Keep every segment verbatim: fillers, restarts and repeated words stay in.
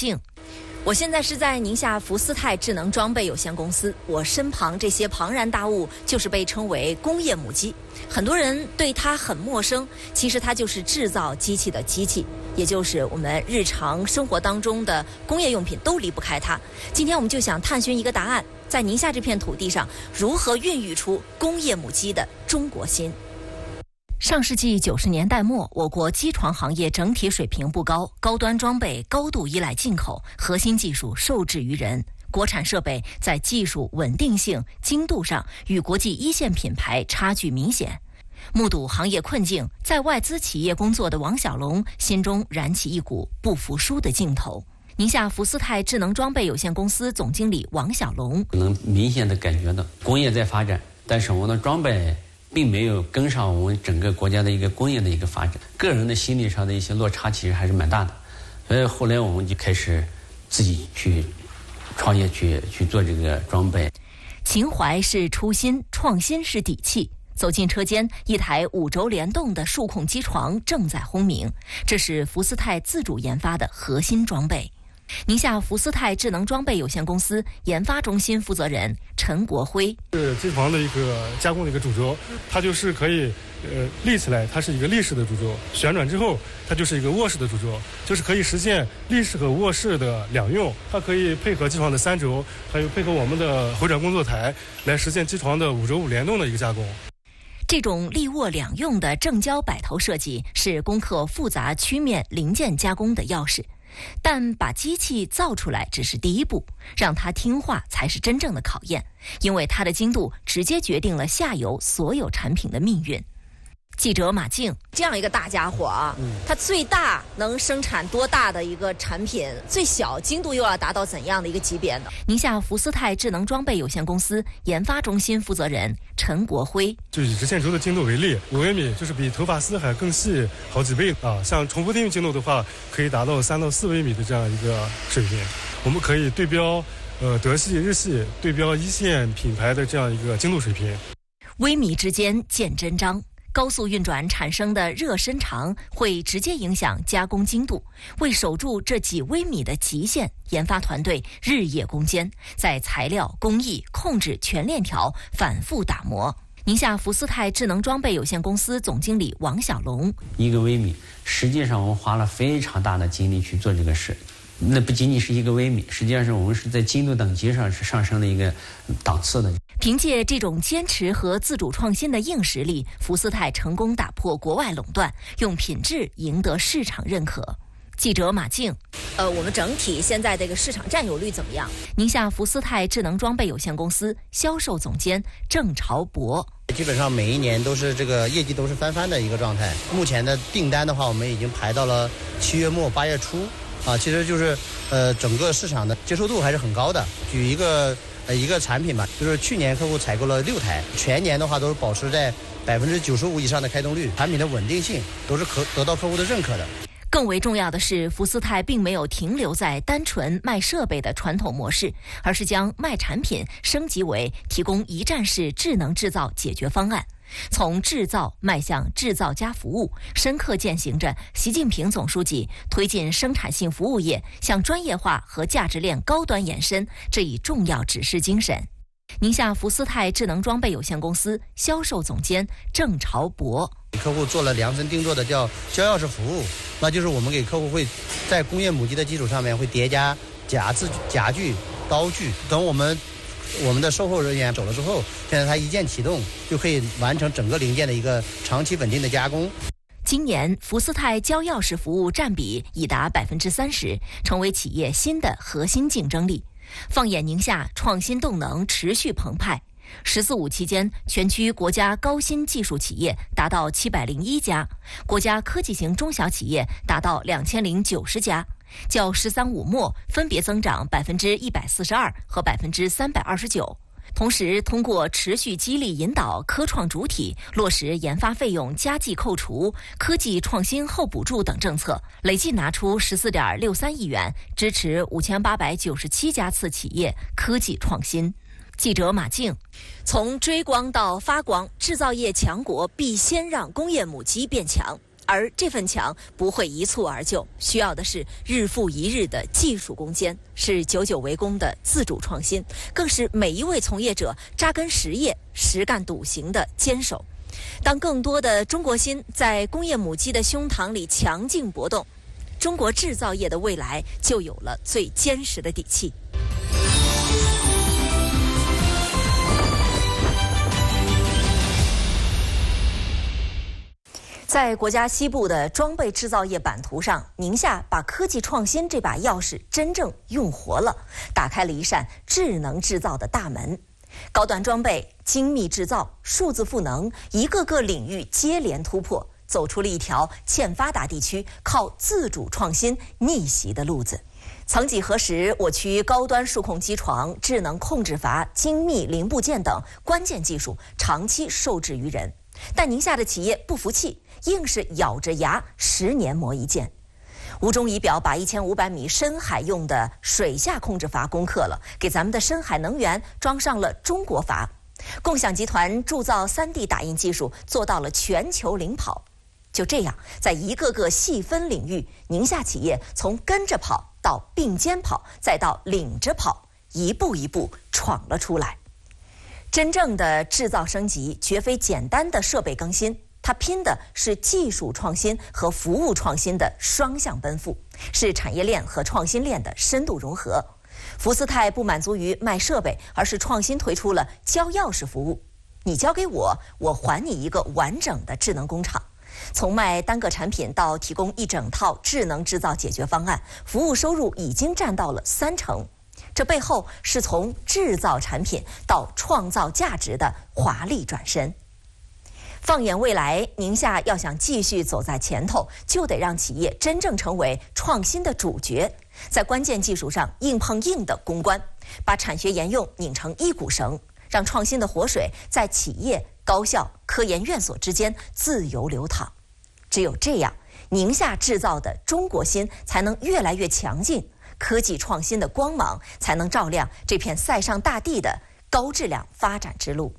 静。我现在是在宁夏福斯泰智能装备有限公司，我身旁这些庞然大物就是被称为工业母机。很多人对它很陌生，其实它就是制造机器的机器，也就是我们日常生活当中的工业用品都离不开它。今天我们就想探寻一个答案，在宁夏这片土地上，如何孕育出工业母机的中国心。上世纪九十年代末，我国机床行业整体水平不高，高端装备高度依赖进口，核心技术受制于人。国产设备在技术稳定性、精度上与国际一线品牌差距明显。目睹行业困境，在外资企业工作的王小龙心中燃起一股不服输的劲头。宁夏福斯泰智能装备有限公司总经理王小龙能明显的感觉到工业在发展，但是我们的装备并没有跟上我们整个国家的一个工业的一个发展，个人的心理上的一些落差其实还是蛮大的。所以后来我们就开始自己去创业，去去做这个装备。 情怀是初心，创新是底气。走进车间，一台五轴联动的数控机床正在轰鸣，这是福斯泰自主研发的核心装备。宁夏福斯泰智能装备有限公司研发中心负责人陈国辉： 是机床的一个加工的一个主轴，它就是可以呃立起来，它是一个立式的主轴；旋转之后，它就是一个卧式的主轴，就是可以实现立式和卧式的两用。它可以配合机床的三轴，还有配合我们的回转工作台，来实现机床的五轴五联动的一个加工。 这种立卧两用的正胶摆头设计是攻克复杂曲面零件加工的钥匙。但把机器造出来只是第一步，让它听话才是真正的考验，因为它的精度直接决定了下游所有产品的命运。记者马静：这样一个大家伙啊，嗯、它最大能生产多大的一个产品？最小精度又要达到怎样的一个级别呢？宁夏福斯泰智能装备有限公司研发中心负责人陈国辉： 就以直线轴的精度为例，五微米就是比头发丝还更细好几倍啊！像重复定域精度的话，可以达到三到四微米的这样一个水平。我们可以对标呃德系、日系，对标一线品牌的这样一个精度水平。 微米之间见真章。高速运转产生的热伸长会直接影响加工精度，为守住这几微米的极限，研发团队日夜攻坚，在材料、工艺、控制全链条反复打磨。宁夏福斯泰智能装备有限公司总经理王小龙： 一个微米，实际上我们花了非常大的精力去做这个事。那不仅仅是一个微米，实际上是我们是在精度等级上是上升了一个档次的。 凭借这种坚持和自主创新的硬实力，福斯泰成功打破国外垄断，用品质赢得市场认可。记者马静：呃，我们整体现在这个市场占有率怎么样？宁夏福斯泰智能装备有限公司销售总监郑朝博： 基本上每一年都是这个业绩都是翻番的一个状态。目前的订单的话，我们已经排到了七月末八月初。啊，其实就是呃，整个市场的接受度还是很高的。举一个呃一个产品吧，就是去年客户采购了六台，全年的话都是保持在百分之九十五以上的开动率，产品的稳定性都是可得到客户的认可的。 更为重要的是，福斯泰并没有停留在单纯卖设备的传统模式，而是将卖产品升级为提供一站式智能制造解决方案。从制造迈向制造加服务，深刻践行着习近平总书记推进生产性服务业向专业化和价值链高端延伸这一重要指示精神。宁夏福斯泰智能装备有限公司销售总监郑朝博： 给客户做了量身定做的叫交钥匙服务，那就是我们给客户会在工业母机的基础上面会叠加夹子、夹具、刀具等我们我们的售后人员走了之后，现在它一键启动就可以完成整个零件的一个长期稳定的加工。 今年福斯泰交钥匙服务占比已达百分之三十，成为企业新的核心竞争力。放眼宁夏，创新动能持续澎湃。十四五期间，全区国家高新技术企业达到七百零一家，国家科技型中小企业达到两千零九十家。较“十三五”末分别增长百分之一百四十二和百分之三百二十九。同时，通过持续激励引导科创主体落实研发费用加计扣除、科技创新后补助等政策，累计拿出十四点六三亿元，支持五千八百九十七家次企业科技创新。记者马静：从追光到发光，制造业强国必先让工业母机变强。 而这份墙不会一蹴而就，需要的是日复一日的技术攻坚，是久久为功的自主创新，更是每一位从业者扎根实业、实干笃行的坚守。当更多的中国心在工业母鸡的胸膛里强劲搏动，中国制造业的未来就有了最坚实的底气。在国家西部的装备制造业版图上，宁夏把科技创新这把钥匙真正用活了，打开了一扇智能制造的大门。高端装备、精密制造、数字赋能，一个个领域接连突破，走出了一条欠发达地区靠自主创新逆袭的路子。曾几何时，我区高端数控机床、智能控制阀、精密零部件等关键技术长期受制于人，但宁夏的企业不服气，硬是咬着牙十年磨一剑。吴中仪表把一千五百米深海用的水下控制阀攻克了，给咱们的深海能源装上了中国阀。共享集团铸造 三 D 打印技术做到了全球领跑。就这样，在一个个细分领域，宁夏企业从跟着跑到并肩跑，再到领着跑，一步一步闯了出来。真正的制造升级绝非简单的设备更新，它拼的是技术创新和服务创新的双向奔赴，是产业链和创新链的深度融合。福斯泰不满足于卖设备，而是创新推出了交钥匙服务，你交给我，我还你一个完整的智能工厂。从卖单个产品到提供一整套智能制造解决方案，服务收入已经占到了三成。这背后是从制造产品到创造价值的华丽转身。放眼未来，宁夏要想继续走在前头，就得让企业真正成为创新的主角，在关键技术上硬碰硬的攻关，把产学研用拧成一股绳，让创新的活水在企业、高校、科研院所之间自由流淌。只有这样，宁夏制造的中国心才能越来越强劲，科技创新的光芒才能照亮这片塞上大地的高质量发展之路。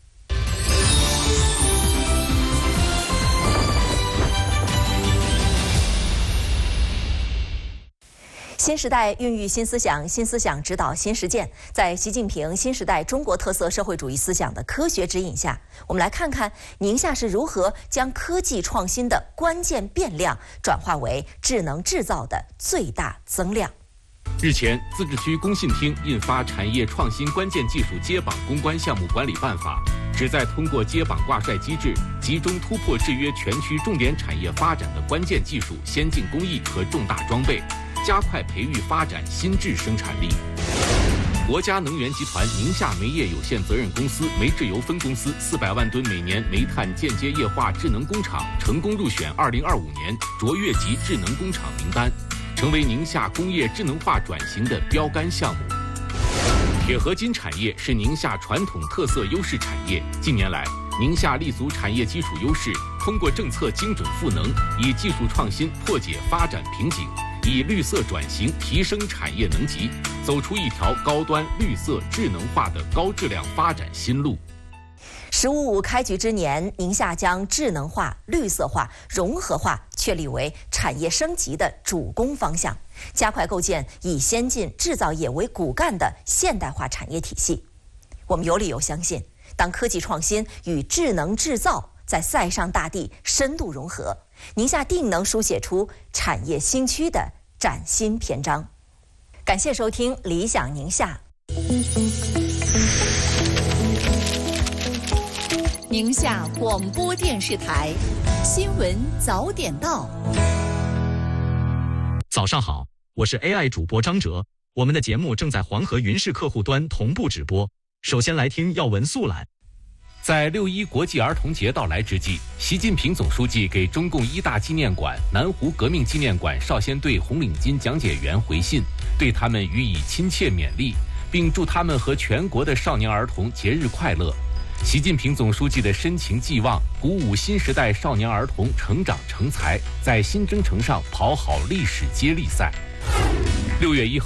新时代孕育新思想，新思想指导新实践。在习近平新时代中国特色社会主义思想的科学指引下，我们来看看宁夏是如何将科技创新的关键变量转化为智能制造的最大增量。 日前，自治区工信厅印发《产业创新关键技术接榜攻关项目管理办法》，旨在通过接榜挂帅机制，集中突破制约全区重点产业发展的关键技术、先进工艺和重大装备，加快培育发展新质生产力。国家能源集团宁夏煤业有限责任公司煤制油分公司四百万吨每年煤炭间接液化智能工厂成功入选二零二五年卓越级智能工厂名单，成为宁夏工业智能化转型的标杆项目。铁合金产业是宁夏传统特色优势产业，近年来，宁夏立足产业基础优势，通过政策精准赋能，以技术创新破解发展瓶颈，以绿色转型提升产业能级，走出一条高端、绿色、智能化的高质量发展新路。 “十五五”开局之年，宁夏将智能化、绿色化、融合化确立为产业升级的主攻方向，加快构建以先进制造业为骨干的现代化产业体系。我们有理由相信，当科技创新与智能制造在塞上大地深度融合，宁夏定能书写出产业新区的崭新篇章。感谢收听《理想宁夏》。 宁夏广播电视台新闻早点到。 早上好，我是 A I 主播张哲，我们的节目正在黄河云视客户端同步直播。首先来听要闻速览。 在六一国际儿童节到来之际，习近平总书记给中共一大纪念馆、南湖革命纪念馆少先队红领巾讲解员回信，对他们予以亲切勉励，并祝他们和全国的少年儿童节日快乐。习近平总书记的深情寄望，鼓舞新时代少年儿童成长成才，在新征程上跑好历史接力赛。六月一号，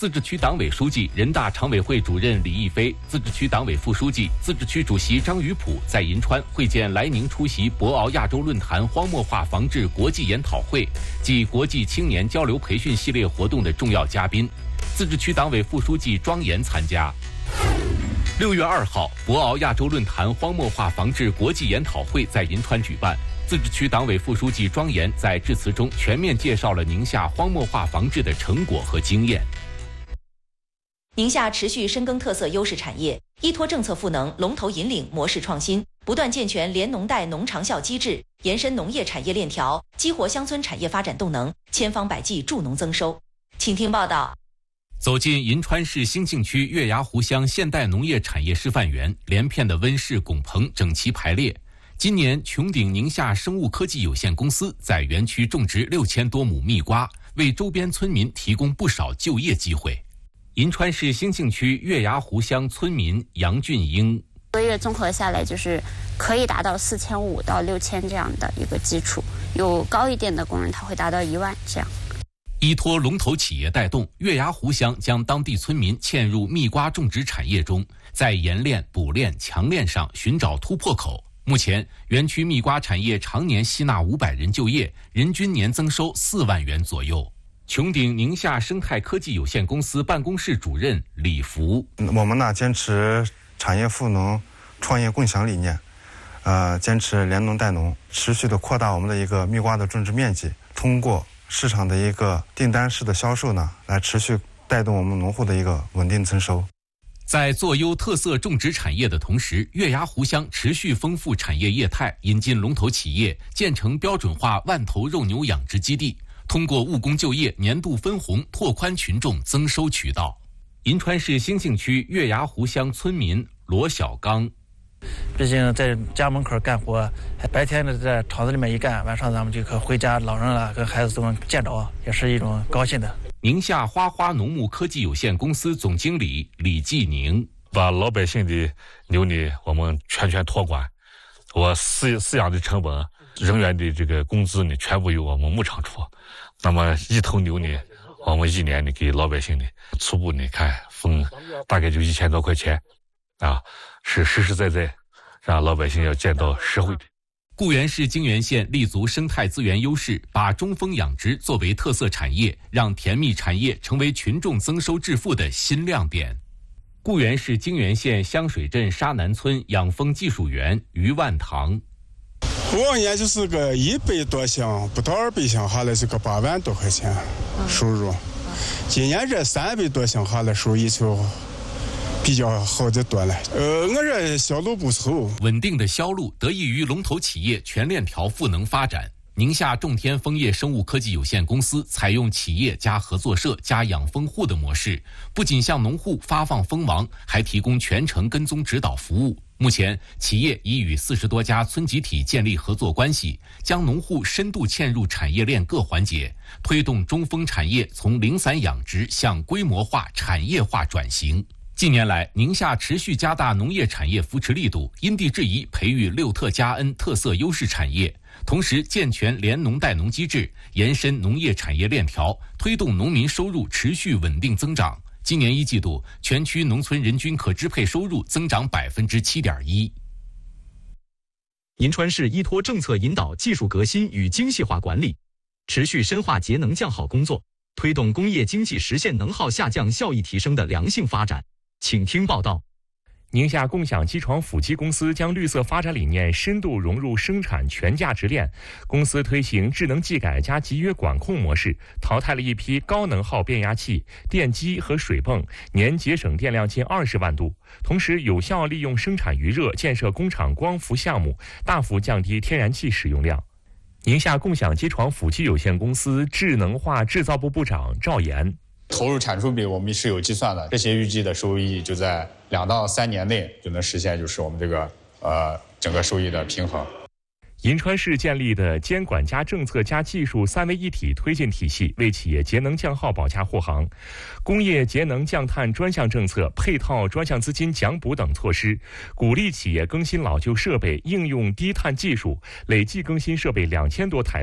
自治区党委书记、人大常委会主任李毅飞、自治区党委副书记、自治区主席张宇普在银川会见来宁出席博鳌亚洲论坛荒漠化防治国际研讨会暨国际青年交流培训系列活动的重要嘉宾。自治区党委副书记庄严参加。六月二号，博鳌亚洲论坛荒漠化防治国际研讨会在银川举办。自治区党委副书记庄严在致辞中全面介绍了宁夏荒漠化防治的成果和经验。 宁夏持续深耕特色优势产业，依托政策赋能，龙头引领，模式创新，不断健全联农带农长效机制，延伸农业产业链条，激活乡村产业发展动能，千方百计助农增收。请听报道。 走进银川市兴庆区月牙湖乡现代农业产业示范园，连片的温室拱棚整齐排列。今年，穹顶宁夏生物科技有限公司在园区种植六千多亩蜜瓜，为周边村民提供不少就业机会。银川市兴庆区月牙湖乡村民杨俊英， 一个月综合下来就是可以达到四千五到六千这样的一个基础，有高一点的工人他会达到一万这样。 依托龙头企业带动，月牙湖乡将当地村民嵌入蜜瓜种植产业中，在冶炼、补炼、强炼上寻找突破口。目前，园区蜜瓜产业常年吸纳五百人就业，人均年增收四万元左右。穹顶宁夏生态科技有限公司办公室主任李福， 我们呢坚持产业赋能、创业共享理念，呃，坚持联农带农，持续的扩大我们的一个蜜瓜的种植面积，通过市场的一个订单式的销售呢，来持续带动我们农户的一个稳定增收。 在做优特色种植产业的同时，月牙湖乡持续丰富产业业态，引进龙头企业，建成标准化万头肉牛养殖基地，通过务工就业、年度分红拓宽群众增收渠道。银川市兴庆区月牙湖乡村民罗小刚， 毕竟在家门口干活，白天的在厂子里面一干，晚上咱们就可回家，老人了跟孩子都能见着，也是一种高兴的。 宁夏花花农牧科技有限公司总经理李继宁， 把老百姓的牛呢我们全权托管，我饲饲养的成本、人员的这个工资呢全部由我们牧场出。那么一头牛呢，我们一年呢给老百姓呢初步呢看分大概就一千多块钱，啊，是实实在在让老百姓要见到实惠的。 固原市泾源县立足生态资源优势，把中风养殖作为特色产业，让甜蜜产业成为群众增收致富的新亮点。固原市泾源县香水镇沙南村养蜂技术员于万堂， 往年就是个一百多箱，不到二百箱下来是个八万多块钱收入，今年这三百多箱下来收益就比较好的多了。呃，我这销路不错， 稳定的销路得益于龙头企业全链条赋能发展。宁夏种天枫叶生物科技有限公司采用企业加合作社加养蜂户的模式，不仅向农户发放蜂王，还提供全程跟踪指导服务。目前，企业已与四十多家村集体建立合作关系，将农户深度嵌入产业链各环节，推动中蜂产业从零散养殖向规模化、产业化转型。近年来，宁夏持续加大农业产业扶持力度，因地制宜培育六特加 N 特色优势产业，同时健全联农带农机制，延伸农业产业链条，推动农民收入持续稳定增长。今年一季度，全区农村人均可支配收入增长百分之七点一。 银川市依托政策引导技术革新与精细化管理，持续深化节能降耗工作，推动工业经济实现能耗下降、效益提升的良性发展。请听报道。 宁夏共享机床辅机公司将绿色发展理念深度融入生产全价值链。公司推行智能技改加集约管控模式，淘汰了一批高能耗变压器、电机和水泵，年节省电量近二十万度。同时，有效利用生产余热建设工厂光伏项目，大幅降低天然气使用量。宁夏共享机床辅机有限公司智能化制造部部长赵岩。 投入产出比我们是有计算的，这些预计的收益就在两到三年内就能实现，就是我们这个呃整个收益的平衡。 银川市建立的监管加政策加技术三位一体推进体系，为企业节能降耗保驾护航。工业节能降碳专项政策、配套专项资金奖补等措施，鼓励企业更新老旧设备，应用低碳技术，累计更新设备两千多台套。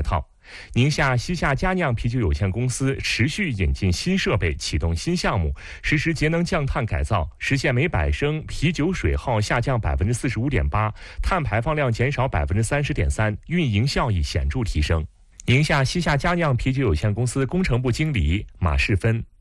宁夏西夏佳酿啤酒有限公司持续引进新设备，启动新项目，实施节能降碳改造，实现每百升啤酒水耗下降百分之四十五点八，碳排放量减少百分之三十点三，运营效益显著提升。宁夏西夏佳酿啤酒有限公司工程部经理马世芬。